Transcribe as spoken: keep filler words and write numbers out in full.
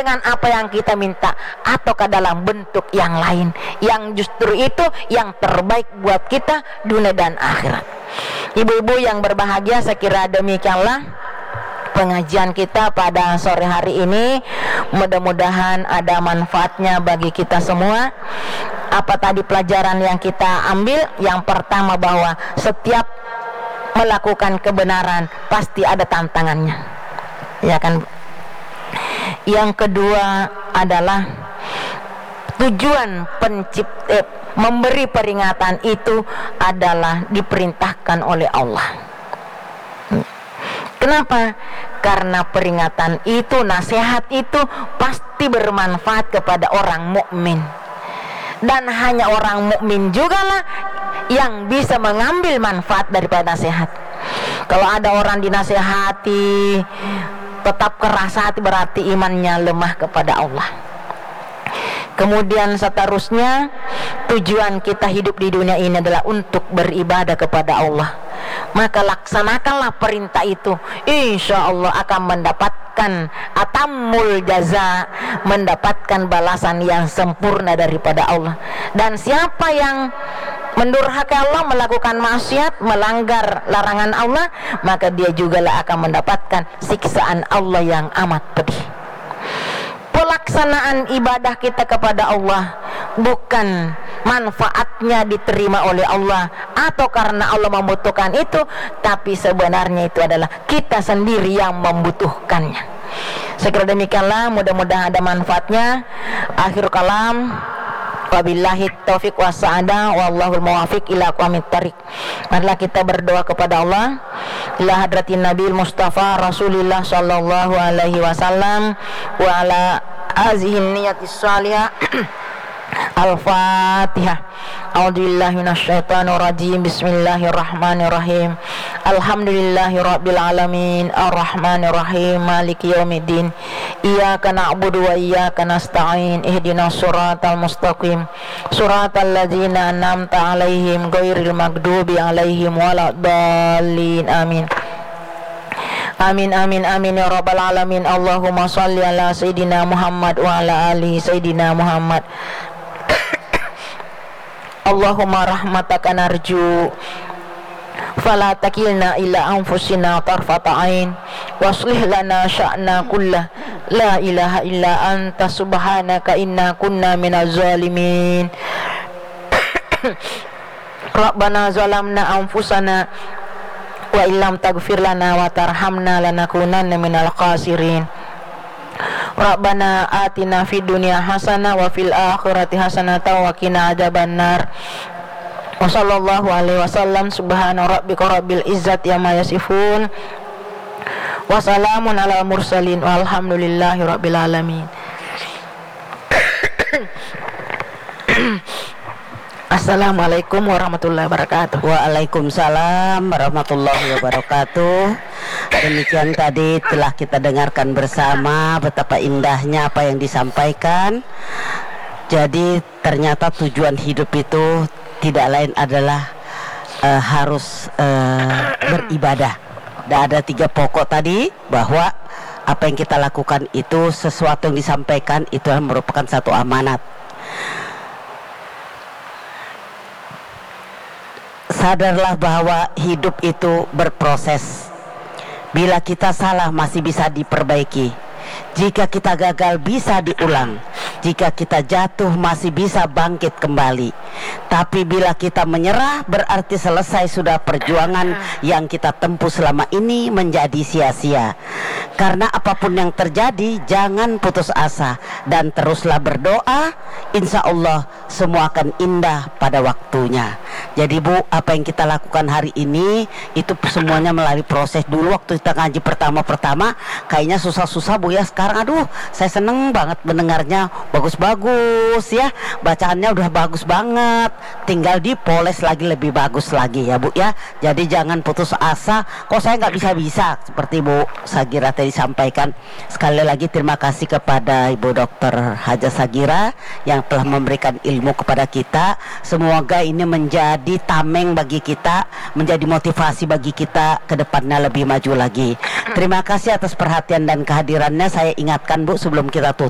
dengan apa yang kita minta, ataukah dalam bentuk yang lain, yang justru itu yang terbaik buat kita dunia dan akhirat. Ibu-ibu yang berbahagia, saya kira demikianlah pengajian kita pada sore hari ini. Mudah-mudahan ada manfaatnya bagi kita semua. Apa tadi pelajaran yang kita ambil? Yang pertama, bahwa setiap melakukan kebenaran pasti ada tantangannya, ya kan? Yang kedua adalah tujuan pencipta eh, memberi peringatan itu adalah diperintahkan oleh Allah. Kenapa? Karena peringatan itu, nasihat itu pasti bermanfaat kepada orang mukmin. Dan hanya orang mukmin jugalah yang bisa mengambil manfaat daripada nasihat. Kalau ada orang dinasihati tetap keras hati, berarti imannya lemah kepada Allah. Kemudian seterusnya, tujuan kita hidup di dunia ini adalah untuk beribadah kepada Allah. Maka laksanakanlah perintah itu, insya Allah akan mendapatkan atamul jaza, mendapatkan balasan yang sempurna daripada Allah. Dan siapa yang mendurhaka Allah, melakukan maksiat, melanggar larangan Allah, maka dia juga lah akan mendapatkan siksaan Allah yang amat pedih. Pelaksanaan ibadah kita kepada Allah bukan manfaatnya diterima oleh Allah atau karena Allah membutuhkan itu, tapi sebenarnya itu adalah kita sendiri yang membutuhkannya. Sekira demikianlah, mudah-mudahan ada manfaatnya. Akhir kalam, wabillahi taufiq wassa'adah, wallahul muwafiq ila aqwamit thariq. Marilah kita berdoa kepada Allah, ila hadratin Nabi Mustafa Rasulullah sallallahu alaihi wasallam wa ala azihin niyatis salihah. Al-Fatihah. A'udzubillahi minasyaitonir rajim. Bismillahirrahmanirrahim. Alhamdulillahirabbil alamin, arrahmanir rahim, maliki yaumiddin. Iyyaka na'budu wa iyyaka nasta'in. Ihdinas siratal mustaqim. Siratal ladzina an'amta 'alaihim ghairil maghdubi 'alaihim waladdallin. Amin. Amin amin amin ya rabbal alamin. Allahumma shalli ala sayidina Muhammad wa ala ali sayidina Muhammad. Allahumma rahmataka narju fala takilna ila anfusina tarfata ain waslih lana sya'na kullah la ilaha illa anta subhanaka inna kunna minaz zalimin. Rabbana zalamna anfusana wa illam taghfir lana wa tarhamna lanakunanna minal khasirin. Rabbana atina fid dunya hasanah wa fil akhirati hasanah wa qina adzabannar. Wa sallallahu alaihi wasallam. Subhana rabbika rabbil izzati amma yasifun wa salamun alal mursalin walhamdulillahi rabbil alamin. Assalamualaikum warahmatullahi wabarakatuh. Waalaikumsalam warahmatullahi wabarakatuh. Demikian tadi telah kita dengarkan bersama betapa indahnya apa yang disampaikan. Jadi ternyata tujuan hidup itu tidak lain adalah uh, harus uh, beribadah. Dan ada tiga pokok tadi, bahwa apa yang kita lakukan itu sesuatu yang disampaikan itu merupakan satu amanat. Sadarlah bahwa hidup itu berproses. Bila kita salah masih bisa diperbaiki. Jika kita gagal bisa diulang. Jika kita jatuh masih bisa bangkit kembali. Tapi bila kita menyerah berarti selesai sudah perjuangan yang kita tempuh selama ini menjadi sia-sia. Karena apapun yang terjadi jangan putus asa dan teruslah berdoa. Insya Allah semua akan indah pada waktunya. Jadi Bu, apa yang kita lakukan hari ini itu semuanya melalui proses. Dulu waktu kita ngaji pertama-pertama kayaknya susah-susah Bu ya. Sekarang aduh saya seneng banget mendengarnya, bagus-bagus ya, bacaannya udah bagus banget, tinggal dipoles lagi lebih bagus lagi ya Bu ya. Jadi jangan putus asa, kok saya nggak bisa-bisa seperti Bu Sagira tadi sampaikan. Sekali lagi terima kasih kepada Ibu Dokter Haja Sagira yang telah memberikan ilmu kepada kita. Semoga ini menjadi tameng bagi kita, menjadi motivasi bagi kita ke depannya lebih maju lagi. Terima kasih atas perhatian dan kehadirannya. Saya ingatkan Bu sebelum kita tutup,